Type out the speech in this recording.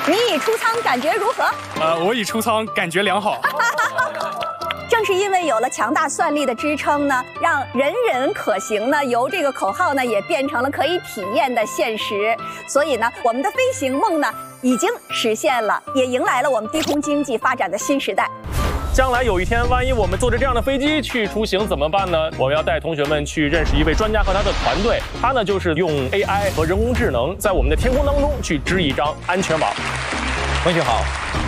你已出舱，感觉如何？ 我已出舱，感觉良好。 正是因为有了强大算力的支撑呢，让人人可行呢，由这个口号呢也变成了可以体验的现实。所以呢，我们的飞行梦呢已经实现了，也迎来了我们低空经济发展的新时代。 将来有一天，万一我们坐着这样的飞机去出行怎么办呢？我们要带同学们去认识一位专家和他的团队，他呢就是用 AI 和人工智能在我们的天空当中去织一张安全网。 同学好，